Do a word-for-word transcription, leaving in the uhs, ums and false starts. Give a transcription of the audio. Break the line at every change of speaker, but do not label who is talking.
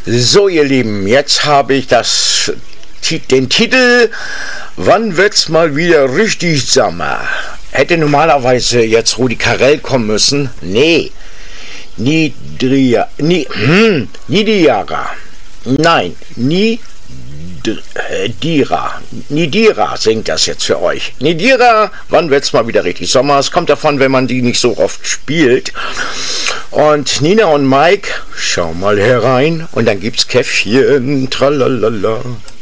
So, ihr Lieben, jetzt habe ich das, den Titel Wann wird's mal wieder richtig Sommer? Hätte normalerweise jetzt Rudi Carrell kommen müssen. Nee. Nidria, ni, hm, Nidiara. Nein, Nidira. Nidira singt das jetzt für euch. Nidira, wann wird's mal wieder richtig Sommer? Es kommt davon, wenn man die nicht so oft spielt. Und Nina und Mike, schau mal herein. Und dann gibt's Käffchen, tralalala.